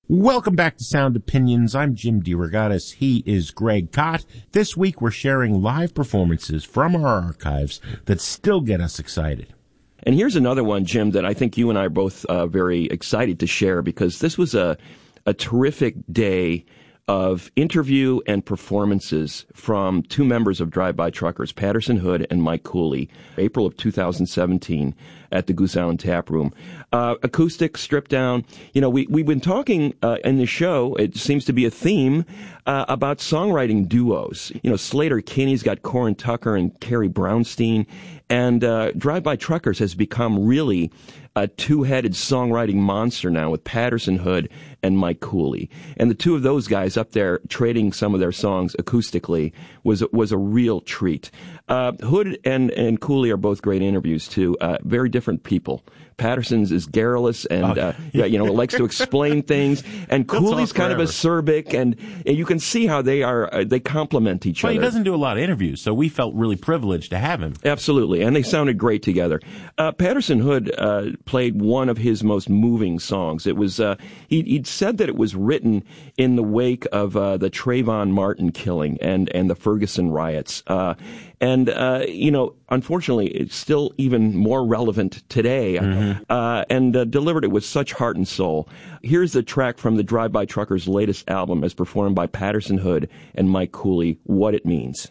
Welcome back to Sound Opinions. I'm Jim DeRogatis. He is Greg Kot. This week we're sharing live performances from our archives that still get us excited. And here's another one, Jim, that I think you and I are both very excited to share, because this was a terrific day of interview and performances from two members of Drive-By Truckers, Patterson Hood and Mike Cooley, April of 2017 at the Goose Island Tap Room. Acoustic, stripped down. You know, we've been talking in the show, it seems to be a theme, about songwriting duos. You know, Slater Kinney's got Corin Tucker and Carrie Brownstein, and Drive-By Truckers has become really a two-headed songwriting monster now with Patterson Hood and Mike Cooley. And the two of those guys up there trading some of their songs acoustically was a real treat. Hood and Cooley are both great interviews, too. Very different people. Patterson's is garrulous and, likes to explain things. And Cooley's kind of acerbic, and you can see how they complement each other. Well, he doesn't do a lot of interviews, so we felt really privileged to have him. Absolutely, and they sounded great together. Patterson Hood played one of his most moving songs. It was he'd said that it was written in the wake of the Trayvon Martin killing and the Ferguson riots. Unfortunately, it's still even more relevant today, and delivered it with such heart and soul. Here's the track from the Drive-By Truckers' latest album as performed by Patterson Hood and Mike Cooley, What It Means.